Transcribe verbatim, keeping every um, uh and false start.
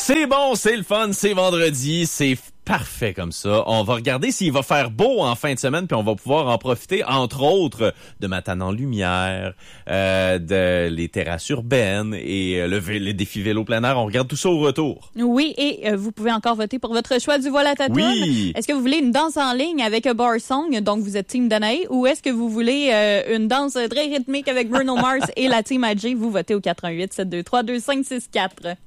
C'est bon, c'est le fun, c'est vendredi, c'est parfait comme ça. On va regarder s'il va faire beau en fin de semaine, puis on va pouvoir en profiter, entre autres, de Matane en lumière, euh, de les terrasses urbaines et euh, le, le défi vélo plein air. On regarde tout ça au retour. Oui, et euh, vous pouvez encore voter pour votre choix du Voilà ta toune. Oui. Est-ce que vous voulez une danse en ligne avec un bar song, donc vous êtes Team Danae, ou est-ce que vous voulez euh, une danse très rythmique avec Bruno Mars et la Team A J? Vous votez au quatre un huit, sept deux trois, deux cinq six quatre.